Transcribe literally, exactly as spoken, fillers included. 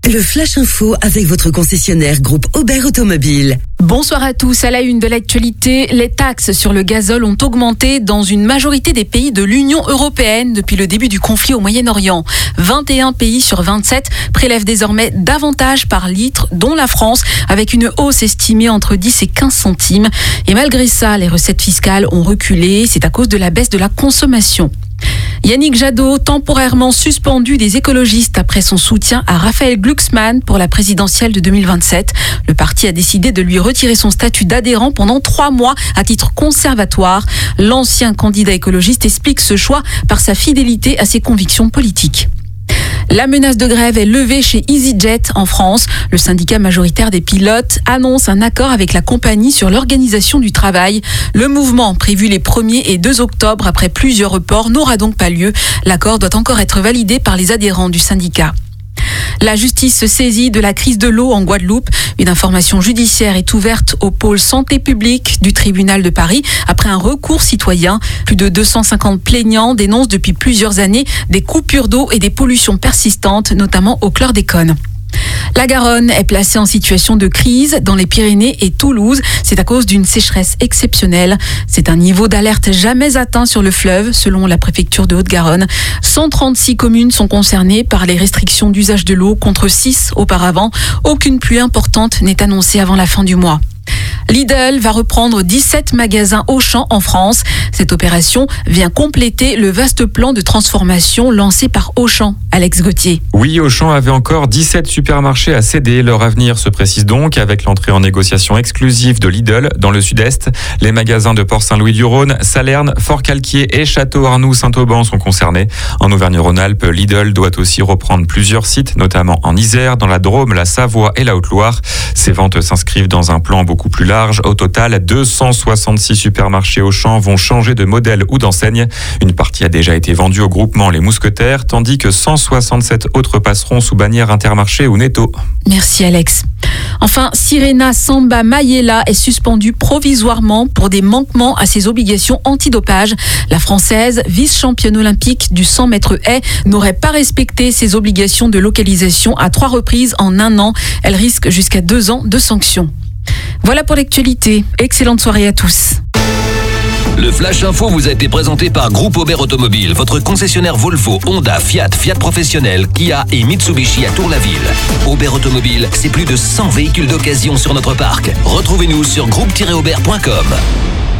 Le Flash Info avec votre concessionnaire groupe Aubert Automobile. Bonsoir à tous. À la une de l'actualité, les taxes sur le gazole ont augmenté dans une majorité des pays de l'Union européenne depuis le début du conflit au Moyen-Orient. vingt et un pays sur vingt-sept prélèvent désormais davantage par litre, dont la France, avec une hausse estimée entre dix et quinze centimes. Et malgré ça, les recettes fiscales ont reculé. C'est à cause de la baisse de la consommation. Yannick Jadot, temporairement suspendu des écologistes après son soutien à Raphaël Glucksmann pour la présidentielle de deux mille vingt-sept. Le parti a décidé de lui retirer son statut d'adhérent pendant trois mois à titre conservatoire. L'ancien candidat écologiste explique ce choix par sa fidélité à ses convictions politiques. La menace de grève est levée chez EasyJet en France. Le syndicat majoritaire des pilotes annonce un accord avec la compagnie sur l'organisation du travail. Le mouvement, prévu les premier et deux octobre après plusieurs reports, n'aura donc pas lieu. L'accord doit encore être validé par les adhérents du syndicat. La justice se saisit de la crise de l'eau en Guadeloupe. Une information judiciaire est ouverte au pôle santé publique du tribunal de Paris après un recours citoyen. Plus de deux cent cinquante plaignants dénoncent depuis plusieurs années des coupures d'eau et des pollutions persistantes, notamment au chlordécone. La Garonne est placée en situation de crise dans les Pyrénées et Toulouse. C'est à cause d'une sécheresse exceptionnelle. C'est un niveau d'alerte jamais atteint sur le fleuve, selon la préfecture de Haute-Garonne. cent trente-six communes sont concernées par les restrictions d'usage de l'eau contre six auparavant. Aucune pluie importante n'est annoncée avant la fin du mois. Lidl va reprendre dix-sept magasins Auchan en France. Cette opération vient compléter le vaste plan de transformation lancé par Auchan. Alex Gauthier. Oui, Auchan avait encore dix-sept supermarchés à céder. Leur avenir se précise donc avec l'entrée en négociation exclusive de Lidl dans le sud-est. Les magasins de Port-Saint-Louis-du-Rhône, Salerne, Fort-Calquier et Château-Arnoux-Saint-Auban sont concernés. En Auvergne-Rhône-Alpes, Lidl doit aussi reprendre plusieurs sites, notamment en Isère, dans la Drôme, la Savoie et la Haute-Loire. Ces ventes s'inscrivent dans un plan beaucoup plus large. Au total, deux cent soixante-six supermarchés Auchan vont changer de modèle ou d'enseigne. Une partie a déjà été vendue au groupement Les Mousquetaires, tandis que cent soixante-sept autres passeront sous bannière Intermarché ou Netto. Merci Alex. Enfin, Sirena Samba Mayela est suspendue provisoirement pour des manquements à ses obligations antidopage. La Française, vice-championne olympique du cent mètres haies, n'aurait pas respecté ses obligations de localisation à trois reprises en un an. Elle risque jusqu'à deux ans de sanctions. Voilà pour l'actualité. Excellente soirée à tous. Le Flash Info vous a été présenté par Groupe Aubert Automobile, votre concessionnaire Volvo, Honda, Fiat, Fiat Professionnel, Kia et Mitsubishi à Tour-la-Ville. Aubert Automobile, c'est plus de cent véhicules d'occasion sur notre parc. Retrouvez-nous sur groupe tiret aubert point com.